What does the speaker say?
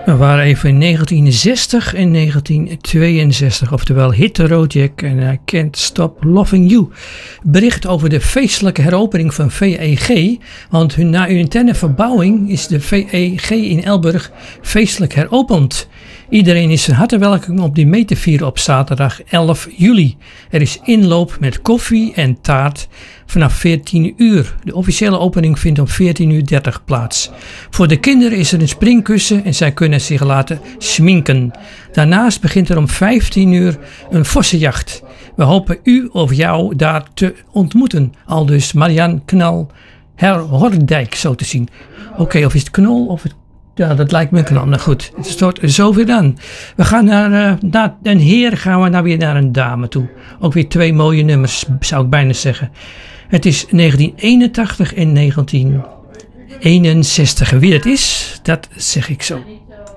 We waren even in 1960 en 1962, oftewel Hit the Road Jack en I Can't Stop Loving You. Bericht over de feestelijke heropening van VEG, want na een interne verbouwing is de VEG in Elburg feestelijk heropend. Iedereen is van harte welkom om die mee te vieren op zaterdag 11 juli. Er is inloop met koffie en taart vanaf 14 uur. De officiële opening vindt om 14:30 uur plaats. Voor de kinderen is er een springkussen en zij kunnen zich laten sminken. Daarnaast begint er om 15 uur een vossenjacht. We hopen u of jou daar te ontmoeten. Aldus Marian Knal Hordijk zo te zien. Oké, of is het Knol of het... Ja, dat lijkt me een knal. Nou goed, het stort zo weer aan. We gaan naar een heer, gaan we nou weer naar een dame toe. Ook weer twee mooie nummers, zou ik bijna zeggen. Het is 1981 en 1961. Wie dat is, dat zeg ik zo.